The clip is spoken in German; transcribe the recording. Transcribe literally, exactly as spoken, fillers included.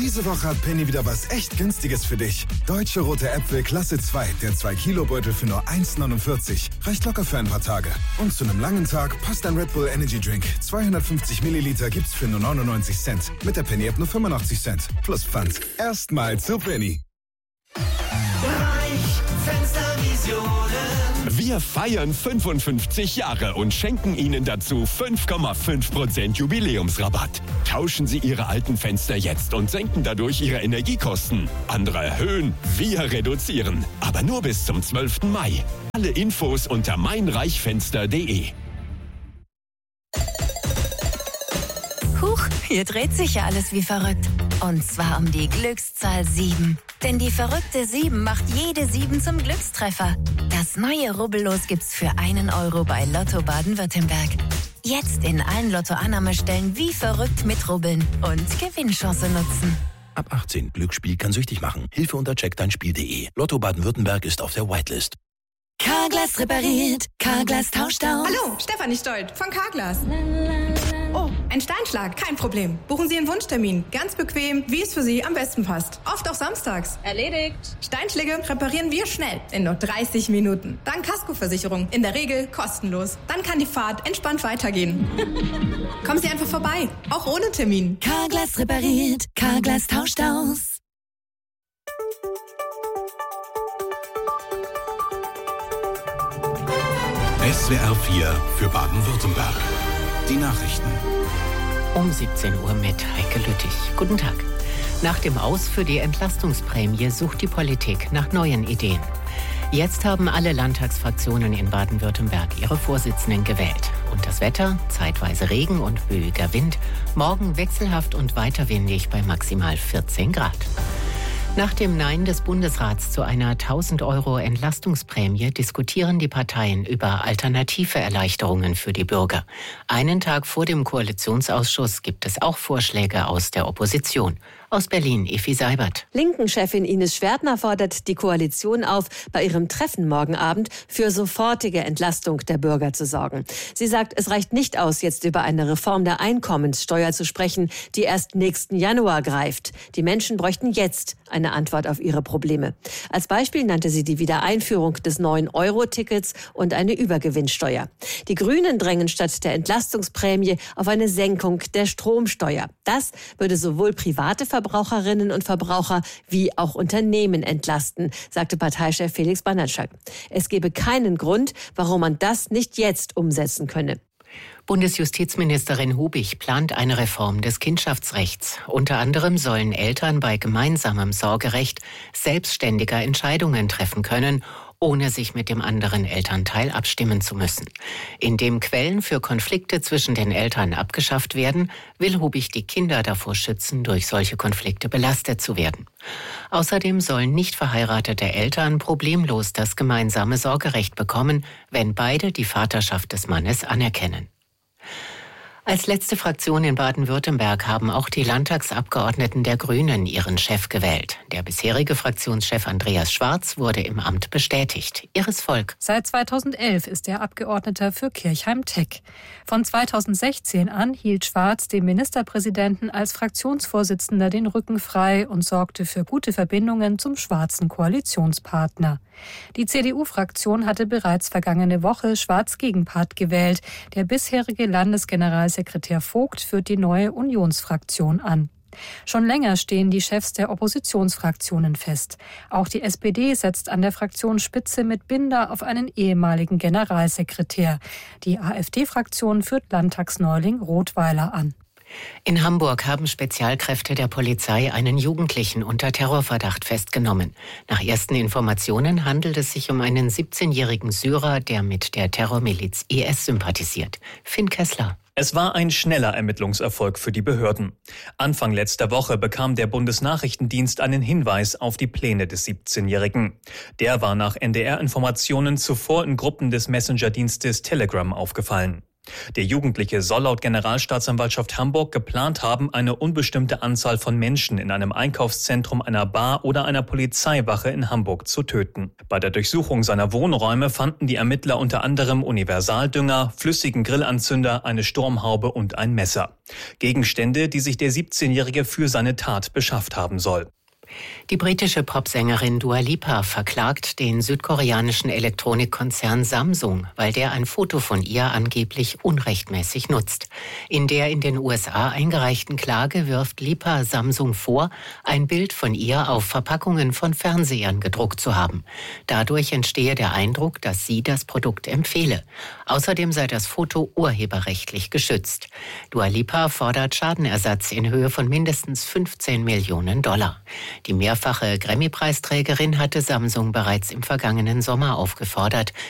Diese Woche hat Penny wieder was echt Günstiges für dich. Deutsche rote Äpfel Klasse zwei, der zwei Kilo Beutel für nur eins neunundvierzig. Reicht locker für ein paar Tage. Und zu einem langen Tag passt ein Red Bull Energy Drink. zweihundertfünfzig Milliliter gibt's für nur neunundneunzig Cent. Mit der Penny App nur fünfundachtzig Cent. Plus Pfand. Erstmal zu Penny. Reich Fenstervisionen. Wir feiern fünfundfünfzig Jahre und schenken Ihnen dazu fünf Komma fünf Prozent Jubiläumsrabatt. Tauschen Sie Ihre alten Fenster jetzt und senken dadurch Ihre Energiekosten. Andere erhöhen, wir reduzieren. Aber nur bis zum zwölften Mai. Alle Infos unter meinreichfenster punkt de. Huch, hier dreht sich ja alles wie verrückt. Und zwar um die Glückszahl sieben. Denn die verrückte sieben macht jede sieben zum Glückstreffer. Das neue Rubbellos gibt's für einen Euro bei Lotto Baden-Württemberg. Jetzt in allen Lotto-Annahmestellen wie verrückt mitrubbeln und Gewinnchance nutzen. Ab achtzehn. Glücksspiel kann süchtig machen. Hilfe unter check dein Spiel punkt de. Lotto Baden-Württemberg ist auf der Whitelist. Carglass repariert. Carglass tauscht aus. Hallo, Stefanie Stolt von Carglass. Oh, ein Steinschlag, kein Problem. Buchen Sie einen Wunschtermin. Ganz bequem, wie es für Sie am besten passt. Oft auch samstags. Erledigt. Steinschläge reparieren wir schnell, in nur dreißig Minuten. Dank Kaskoversicherung, in der Regel kostenlos. Dann kann die Fahrt entspannt weitergehen. Kommen Sie einfach vorbei, auch ohne Termin. Carglass repariert. Carglass tauscht aus. S W R vier für Baden-Württemberg. Die Nachrichten. Um siebzehn Uhr mit Heike Lüttich. Guten Tag. Nach dem Aus für die Entlastungsprämie sucht die Politik nach neuen Ideen. Jetzt haben alle Landtagsfraktionen in Baden-Württemberg ihre Vorsitzenden gewählt. Und das Wetter? Zeitweise Regen und böiger Wind. Morgen wechselhaft und weiter windig bei maximal vierzehn Grad. Nach dem Nein des Bundesrats zu einer tausend Euro Entlastungsprämie diskutieren die Parteien über alternative Erleichterungen für die Bürger. Einen Tag vor dem Koalitionsausschuss gibt es auch Vorschläge aus der Opposition. Aus Berlin, Effi Seibert. Linken-Chefin Ines Schwertner fordert die Koalition auf, bei ihrem Treffen morgen Abend für sofortige Entlastung der Bürger zu sorgen. Sie sagt, es reicht nicht aus, jetzt über eine Reform der Einkommenssteuer zu sprechen, die erst nächsten Januar greift. Die Menschen bräuchten jetzt eine Antwort auf ihre Probleme. Als Beispiel nannte sie die Wiedereinführung des neun Euro Tickets und eine Übergewinnsteuer. Die Grünen drängen statt der Entlastungsprämie auf eine Senkung der Stromsteuer. Das würde sowohl private Verbraucherinnen und Verbraucher wie auch Unternehmen entlasten, sagte Parteichef Felix Banatschak. Es gebe keinen Grund, warum man das nicht jetzt umsetzen könne. Bundesjustizministerin Hubig plant eine Reform des Kindschaftsrechts. Unter anderem sollen Eltern bei gemeinsamem Sorgerecht selbstständiger Entscheidungen treffen können, ohne sich mit dem anderen Elternteil abstimmen zu müssen. Indem Quellen für Konflikte zwischen den Eltern abgeschafft werden, will Hubig die Kinder davor schützen, durch solche Konflikte belastet zu werden. Außerdem sollen nicht verheiratete Eltern problemlos das gemeinsame Sorgerecht bekommen, wenn beide die Vaterschaft des Mannes anerkennen. Als letzte Fraktion in Baden-Württemberg haben auch die Landtagsabgeordneten der Grünen ihren Chef gewählt. Der bisherige Fraktionschef Andreas Schwarz wurde im Amt bestätigt. Iris Volk. Seit zweitausendelf ist er Abgeordneter für Kirchheim-Teck. Von zweitausendsechzehn an hielt Schwarz dem Ministerpräsidenten als Fraktionsvorsitzender den Rücken frei und sorgte für gute Verbindungen zum schwarzen Koalitionspartner. Die C D U-Fraktion hatte bereits vergangene Woche Schwarz Gegenpart gewählt. Der bisherige Landesgeneralsekretär Vogt führt die neue Unionsfraktion an. Schon länger stehen die Chefs der Oppositionsfraktionen fest. Auch die S P D setzt an der Fraktionsspitze mit Binder auf einen ehemaligen Generalsekretär. Die AfD-Fraktion führt Landtagsneuling Rothweiler an. In Hamburg haben Spezialkräfte der Polizei einen Jugendlichen unter Terrorverdacht festgenommen. Nach ersten Informationen handelt es sich um einen siebzehnjährigen Syrer, der mit der Terrormiliz I S sympathisiert. Finn Kessler. Es war ein schneller Ermittlungserfolg für die Behörden. Anfang letzter Woche bekam der Bundesnachrichtendienst einen Hinweis auf die Pläne des siebzehnjährigen. Der war nach N D R-Informationen zuvor in Gruppen des Messenger-Dienstes Telegram aufgefallen. Der Jugendliche soll laut Generalstaatsanwaltschaft Hamburg geplant haben, eine unbestimmte Anzahl von Menschen in einem Einkaufszentrum, einer Bar oder einer Polizeiwache in Hamburg zu töten. Bei der Durchsuchung seiner Wohnräume fanden die Ermittler unter anderem Universaldünger, flüssigen Grillanzünder, eine Sturmhaube und ein Messer. Gegenstände, die sich der siebzehnjährige für seine Tat beschafft haben soll. Die britische Popsängerin Dua Lipa verklagt den südkoreanischen Elektronikkonzern Samsung, weil der ein Foto von ihr angeblich unrechtmäßig nutzt. In der in den U S A eingereichten Klage wirft Lipa Samsung vor, ein Bild von ihr auf Verpackungen von Fernsehern gedruckt zu haben. Dadurch entstehe der Eindruck, dass sie das Produkt empfehle. Außerdem sei das Foto urheberrechtlich geschützt. Dua Lipa fordert Schadenersatz in Höhe von mindestens fünfzehn Millionen Dollar. Die mehrfache Grammy-Preisträgerin hatte Samsung bereits im vergangenen Sommer aufgefordert,